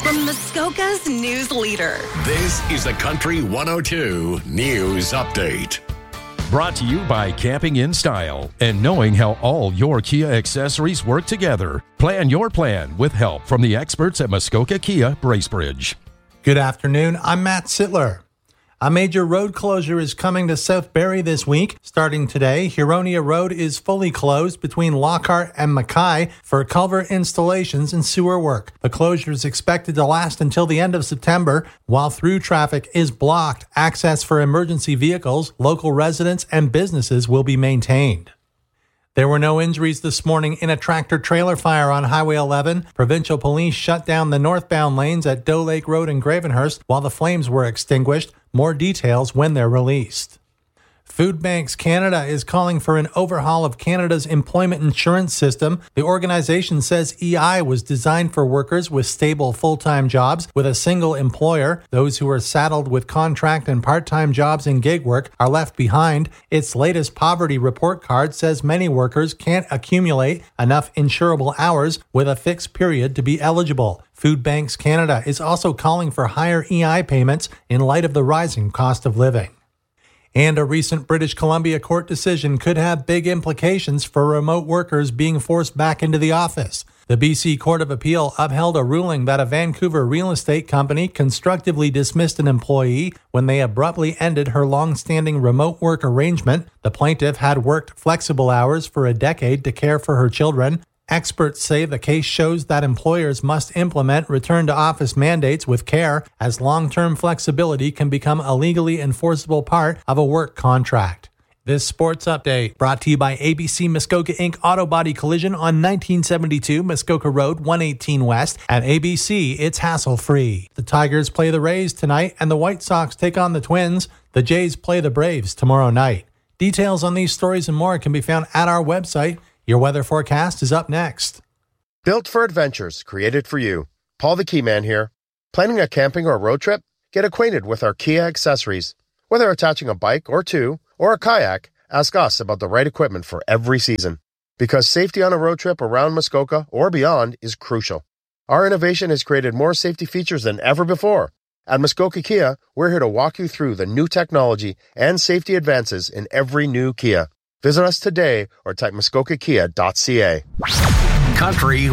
from Muskoka's news leader. This is the Country 102 News Update. Brought to you by Camping in Style and knowing how all your Kia accessories work together. Plan your plan with help from the experts at Muskoka Kia Bracebridge. Good afternoon. I'm Matt Sittler. A major road closure is coming to South Barrie this week. Starting today, Huronia Road is fully closed between Lockhart and Mackay for culvert installations and sewer work. The closure is expected to last until the end of September. While through traffic is blocked, access for emergency vehicles, local residents, and businesses will be maintained. There were no injuries this morning in a tractor-trailer fire on Highway 11. Provincial police shut down the northbound lanes at Doe Lake Road in Gravenhurst while the flames were extinguished. More details when they're released. Food Banks Canada is calling for an overhaul of Canada's employment insurance system. The organization says EI was designed for workers with stable full-time jobs with a single employer. Those who are saddled with contract and part-time jobs and gig work are left behind. Its latest poverty report card says many workers can't accumulate enough insurable hours with a fixed period to be eligible. Food Banks Canada is also calling for higher EI payments in light of the rising cost of living. And a recent British Columbia court decision could have big implications for remote workers being forced back into the office. The BC Court of Appeal upheld a ruling that a Vancouver real estate company constructively dismissed an employee when they abruptly ended her long-standing remote work arrangement. The plaintiff had worked flexible hours for a decade to care for her children. Experts say the case shows that employers must implement return-to-office mandates with care, as long-term flexibility can become a legally enforceable part of a work contract. This sports update brought to you by ABC Muskoka Inc. Auto Body Collision on 1972 Muskoka Road, 118 West. At ABC, it's hassle-free. The Tigers play the Rays tonight, and the White Sox take on the Twins. The Jays play the Braves tomorrow night. Details on these stories and more can be found at our website. Your weather forecast is up next. Built for adventures, created for you. Paul the Keyman here. Planning a camping or road trip? Get acquainted with our Kia accessories. Whether attaching a bike or two, or a kayak, ask us about the right equipment for every season. Because safety on a road trip around Muskoka or beyond is crucial. Our innovation has created more safety features than ever before. At Muskoka Kia, we're here to walk you through the new technology and safety advances in every new Kia. Visit us today or type muskokakia.ca. Country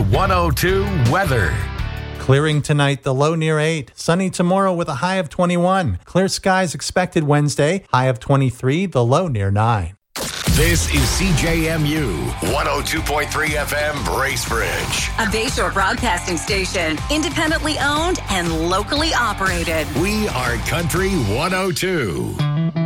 102 weather. Clearing tonight, the low near 8. Sunny tomorrow with a high of 21. Clear skies expected Wednesday, high of 23, the low near 9. This is CJMU 102.3 FM Bracebridge. A Bayshore broadcasting station, independently owned and locally operated. We are Country 102.